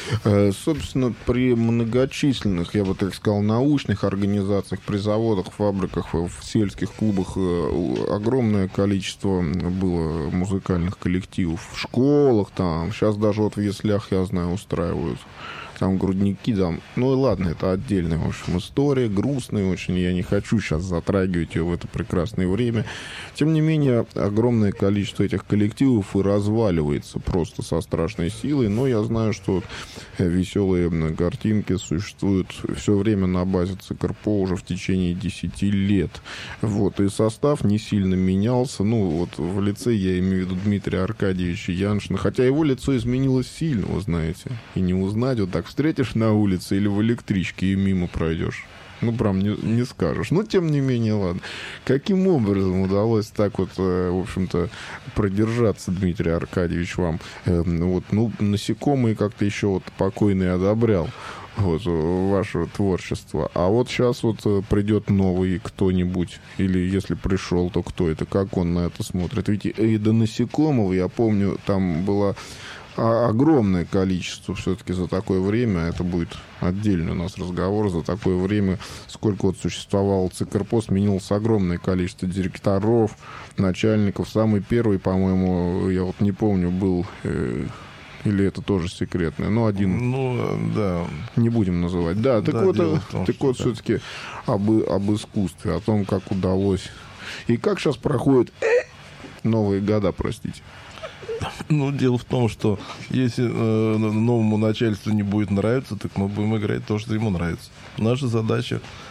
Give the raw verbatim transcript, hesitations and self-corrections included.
Собственно, при многочисленных, я бы так сказал, научных организациях, при заводах, фабриках, в сельских клубах огромное количество было музыкальных коллективов. В школах там, сейчас даже вот в яслях, я знаю, устраивают. Там грудники, там... Ну и ладно, это отдельная, в общем, история, грустная очень. Я не хочу сейчас затрагивать ее в это прекрасное время. Тем не менее, огромное количество этих коллективов и разваливается просто со страшной силой. Но я знаю, что веселые картинки существуют все время на базе ЦКРПО уже в течение десяти лет. Вот. И состав не сильно менялся. Ну, вот в лице я имею в виду Дмитрия Аркадьевича Яншина. Хотя его лицо изменилось сильно, вы знаете. И не узнать вот так встретишь на улице или в электричке и мимо пройдешь. Ну, прям не, не скажешь. Но, тем не менее, ладно. Каким образом удалось так вот, э, в общем-то, продержаться, Дмитрий Аркадьевич, вам? Э, вот, ну, насекомые как-то еще вот покойный одобрял вот, ваше творчество. А вот сейчас вот придет новый кто-нибудь, или если пришел, то кто это, как он на это смотрит? Ведь и до насекомого, я помню, там была... А огромное количество все-таки за такое время, это будет отдельный у нас разговор, за такое время, сколько вот существовал ЦКРПО, сменилось огромное количество директоров, начальников. Самый первый, по-моему, я вот не помню, был... Э, или это тоже секретное, но один... Ну, да. Не будем называть. Да, так да, вот, том, так вот все-таки об, об искусстве, о том, как удалось. И как сейчас проходят новые года, простите. Ну, дело в том, что если э, новому начальству не будет нравиться, так мы будем играть то, что ему нравится. Наша задача